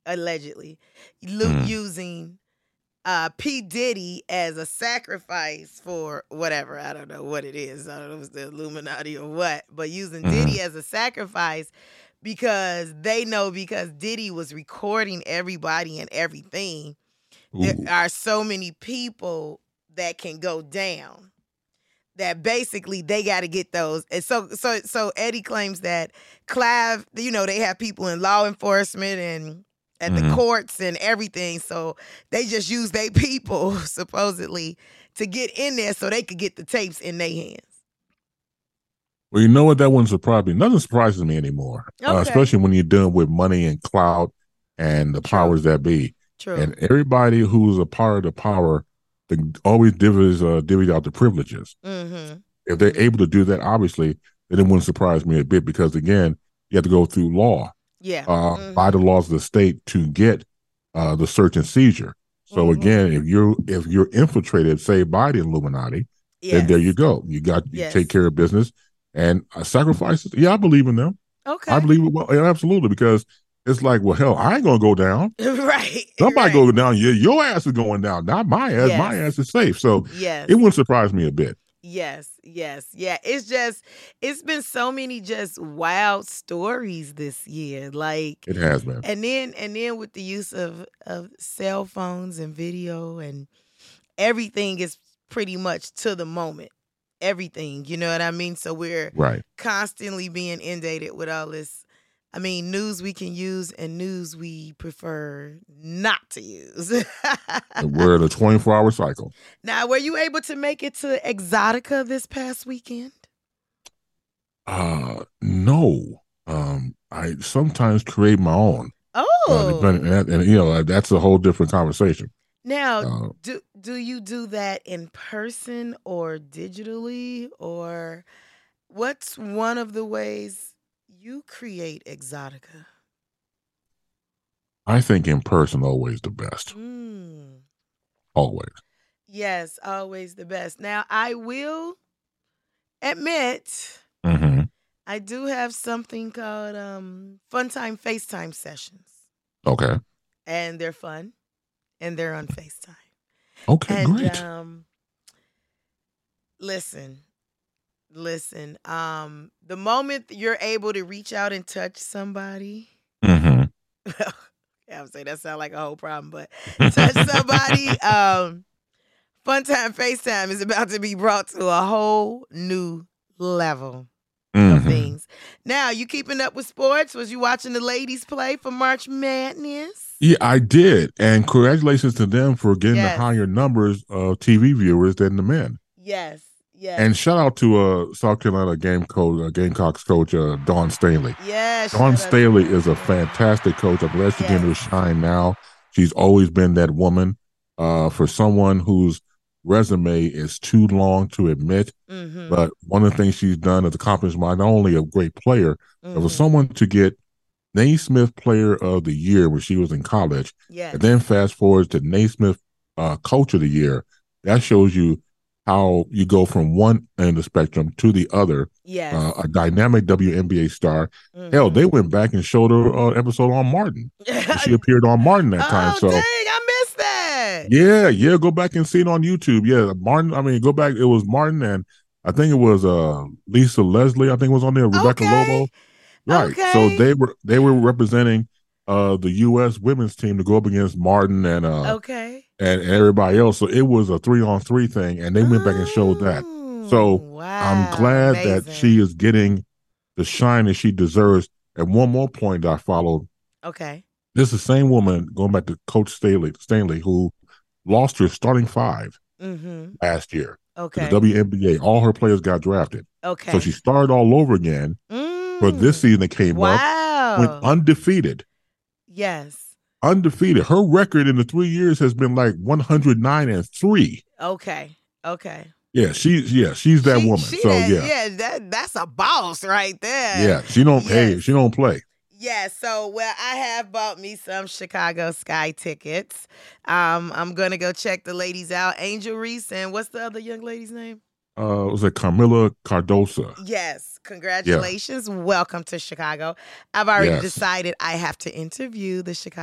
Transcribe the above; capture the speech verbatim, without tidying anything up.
allegedly, lu- Mm. using uh, P. Diddy as a sacrifice for whatever. I don't know what it is. I don't know if it's the Illuminati or what, but using Mm. Diddy as a sacrifice because they know because Diddy was recording everybody and everything, there Ooh. are so many people that can go down that basically they got to get those. And so, so, so Eddie claims that Clav, you know, they have people in law enforcement and at the Mhm. courts and everything. So they just use their people supposedly to get in there so they could get the tapes in their hands. Well, you know what? That wouldn't surprise me. Nothing surprises me anymore, uh, Okay. especially when you're dealing with money and clout and the True. powers that be. True. And everybody who's a part of the power, they always divvies, uh, divvies out the privileges. Mm-hmm. If they're able to do that, obviously, then it wouldn't surprise me a bit because, again, you have to go through law, Yeah. uh, Mhm. by the laws of the state to get uh, the search and seizure. So Mhm. again, if you're if you're infiltrated, say by the Illuminati, then there you Yes. go. You got you Yes. take care of business and uh, sacrifices. Yeah, I believe in them. Okay. I believe it. Well, yeah, absolutely, because it's like, well, hell, I ain't gonna go down. Right. Somebody Right. go down. Yeah, your ass is going down, not my ass. My Yes. ass is safe. So Yes. it wouldn't surprise me a bit. Yes, yes, yeah. It's just, it's been so many just wild stories this year. Like, It has been. and then, and then with the use of, of cell phones and video and everything is pretty much to the moment. Everything, you know what I mean? So we're Right. constantly being inundated with all this. I mean, news we can use and news we prefer not to use. We're in a twenty-four hour cycle. Now, were you able to make it to Exotica this past weekend? Uh, no. Um, I sometimes create my own. Uh, Oh, depending, and, and you know that's a whole different conversation. now Uh, do do you do that in person or digitally, or what's one of the ways you create Exotica? I think in person always the best. Mm. Always. Yes, always the best. Now, I will admit Mm-hmm. I do have something called um, Fun Time FaceTime sessions, Okay. and they're fun, and they're on FaceTime. Okay. And Great. um, listen, listen. Um, the moment that you're able to reach out and touch somebody, Mm-hmm. yeah, I would say that sounds like a whole problem, but touch somebody. um, Fun Time FaceTime is about to be brought to a whole new level of Mm-hmm. things. Now, you keeping up with sports? Was you watching the ladies play for March Madness? Yeah, I did, and congratulations to them for getting Yes. the higher numbers of T V viewers than the men. Yes, yes. And shout out to uh, South Carolina game coach, uh, Gamecocks coach uh, Dawn Staley. yes. Dawn shout out to Staley her. is a fantastic coach. I'm glad she's getting her Yes. shine now. She's always been that woman. Uh, for someone whose resume is too long to admit, Mhm. but one of the things she's done is accomplished by not only a great player, but for Mhm. someone to get Naismith Player of the Year when she was in college, Yes. and then fast forward to Naismith uh, Coach of the Year, that shows you how you go from one end of the spectrum to the other. Yes. Uh, a dynamic W N B A star. Hell, Mhm. they went back and showed her uh, episode on Martin. And she appeared on Martin that time. Oh, So dang, I missed that. yeah, yeah, go back and see it on YouTube. Yeah, Martin. I mean, go back. It was Martin and I think it was uh, Lisa Leslie. I think was on there. Rebecca Okay. Lobo. Right. So Okay. they were they were representing uh, the U S women's team to go up against Martin and uh, Okay. and, and everybody else. So it was a three on three thing, and they went back and showed that. So Mm, I'm wow, glad that she amazing. is getting the shine that she deserves. And one more point I followed. Okay. This is the same woman going back to Coach Staley, Stanley, who lost her starting five Mm-hmm. last year. Okay. The W N B A, all her players got drafted. Okay. So she started all over again mm. for this season that came wow. up, went undefeated. Yes. Undefeated. Her record in the three years has been like one hundred nine and three. Okay. Okay. Yeah, she's yeah, she's that she, woman. She so that, yeah. Yeah, that that's a boss right there. Yeah, she don't yes. hey, she don't play. Yeah, so well, I have bought me some Chicago Sky tickets. Um, I'm gonna go check the ladies out. Angel Reese and what's the other young lady's name? Uh, was it Carmilla Cardosa? Yes, congratulations. Yeah. Welcome to Chicago. I've already yes. decided I have to interview the Chicago